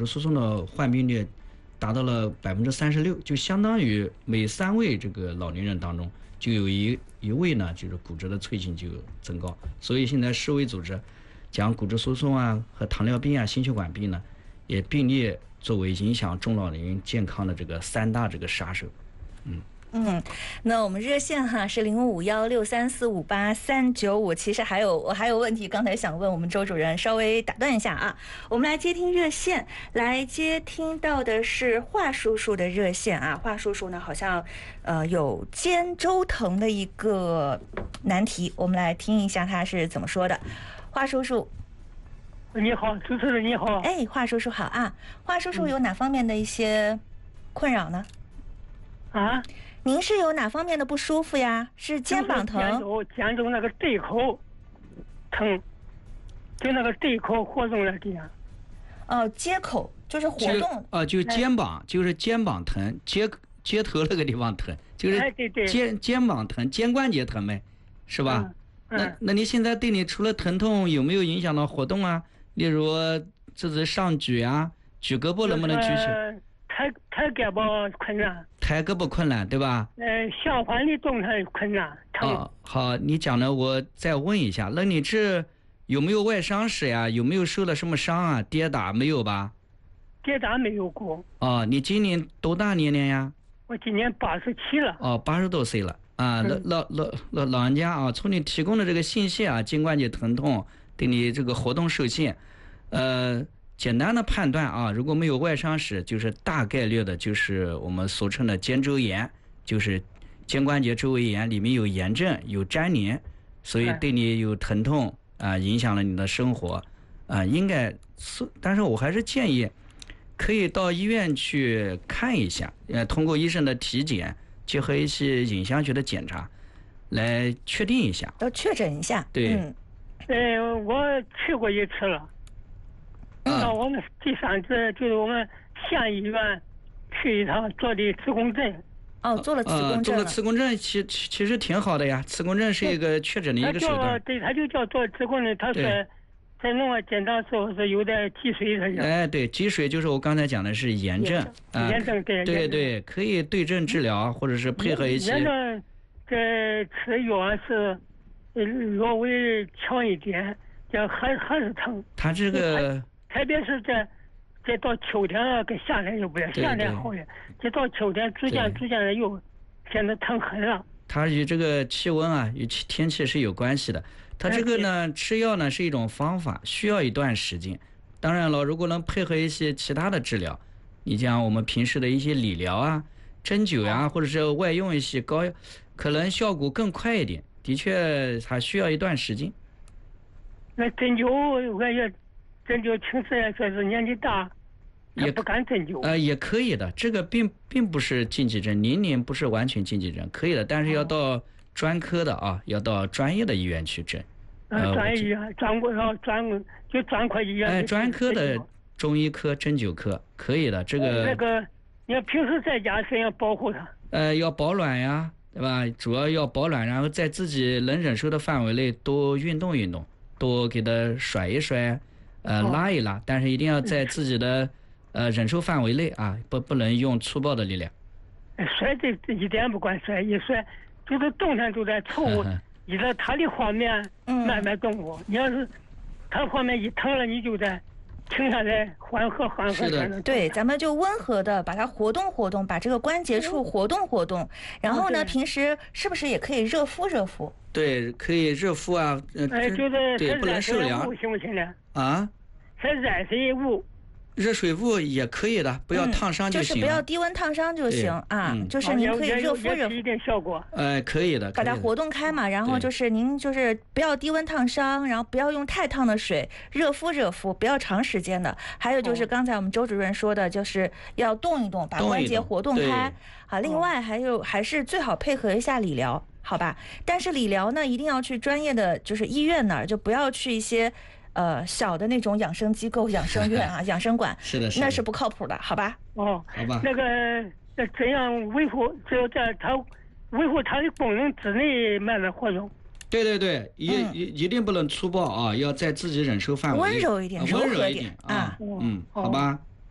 质疏松的患病率达到了36%，就相当于每3位这个老年人当中就有一位呢，就是骨质的脆性就增高。所以现在世卫组织将骨质疏松啊和糖尿病啊、心血管病呢，也并列作为影响中老年人健康的这个3大这个杀手。 那我们热线哈是055163458395。其实我还有问题，刚才想问我们周主任，稍微打断一下啊。我们来接听热线，来接听到的是华叔叔的热线啊。华叔叔呢好像有肩周疼的一个难题，我们来听一下他是怎么说的。华叔叔。 你好，主持人你好。 哎，华叔叔好啊。华叔叔有哪方面的一些困扰呢？ 啊？ 您是有哪方面的不舒服呀？是肩膀疼？ 肩周那个椎口疼，就那个椎口活动那地方。 哦，接口就是活动。 就肩膀，就是肩膀疼，接头那个地方疼，就是肩膀疼，肩关节疼呗，是吧？那你现在对你除了疼痛，有没有影响到活动啊？例如这是上举啊，举胳膊能不能举起？ 抬胳膊困难。 抬胳膊困难，对吧？ 相反的动弹困难。 好，你讲的我再问一下，那你这有没有外伤史呀？有没有受了什么伤啊？跌打没有吧？ 跌打没有过。 你今年多大年龄呀？ 我今年87了。 80多岁了啊。老人家啊，从你提供的这个信息啊，肩关节疼痛，对你这个活动受限，简单的判断啊，如果没有外伤史，就是大概率的就是我们俗称的肩周炎，就是肩关节周围炎，里面有炎症有粘连，所以对你有疼痛啊，影响了你的生活啊，应该但是我还是建议可以到医院去看一下，通过医生的体检结合一些影像学的检查来确定一下， 要确诊一下。 对， 我去过一次了。到我们第3次就是我们县医院去一趟做的磁共振。 做了磁共振。 做了磁共振，其实挺好的呀。磁共振是一个确诊的一个手段。 对，他就叫做磁共振，他说在弄个检查时候是有点积水的。 对，积水就是我刚才讲的是炎症。 炎症对，可以对症治疗，或者是配合一些。 炎症这吃药是略微强一点，这还是疼。 他这个。 特别是这到秋天啊，跟夏天又不一样，夏天好些，这到秋天逐渐的又现在疼狠了。 它与这个气温啊，与天气是有关系的。它这个呢，吃药呢是一种方法，需要一段时间。当然了，如果能配合一些其他的治疗，你像我们平时的一些理疗啊、针灸呀，或者是外用一些膏药，可能效果更快一点。的确，它需要一段时间。 那针灸我也。针灸听说也说是年纪大，也不敢针灸。 也可以的，这个并不是禁忌症，年龄不是完全禁忌症，可以的，但是要到专科的啊，要到专业的医院去诊。 专业医院、专科医院。 专科的中医科、针灸科可以的，这个。 那个，你要平时在家怎样保护它？ 要保暖呀，对吧？主要要保暖，然后在自己能忍受的范围内多运动运动，多给它甩一甩。拉一拉，但是一定要在自己的忍受范围内啊，不能用粗暴的力量。 甩这一点不管甩，一甩就是动弹就在抽，依着他的方面慢慢动物。你要是他方面一疼了，你就得停下来缓和。 对，咱们就温和的把它活动活动，把这个关节处活动活动。然后呢，平时是不是也可以热敷？对， 可以热敷啊。 就是不能受凉， 行不行呢？ 啊？ 热水捂。 热水捂也可以的，不要烫伤就行。 就是不要低温烫伤就行啊。就是您可以热敷有一点效果。 可以的。 把它活动开嘛，然后就是您就是不要低温烫伤，然后不要用太烫的水，热敷，不要长时间的。还有就是刚才我们周主任说的，就是要动一动，把关节活动开。另外还是最好配合一下理疗，好吧？但是理疗呢，一定要去专业的就是医院那儿，就不要去一些。小的那种养生机构、养生院啊、养生馆， 是的， 那是不靠谱的，好吧？ 好吧。 那个怎样维护？只有在它维护它的功能之内慢慢活动。 对，一定不能粗暴啊，要在自己忍受范围， 温柔一点， 温和一点啊。好吧。